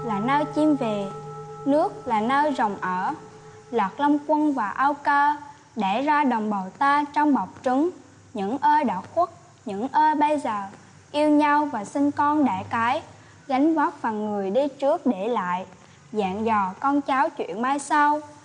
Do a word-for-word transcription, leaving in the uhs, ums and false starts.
là nơi chim về, nước là nơi rồng ở. Lọt Long Quân và Âu Cơ để ra đồng bào ta trong bọc trứng. Những ơi đã khuất, những ơi bây giờ yêu nhau và sinh con đẻ cái, gánh vác phần người đi trước để lại, dặn dò con cháu chuyện mai sau.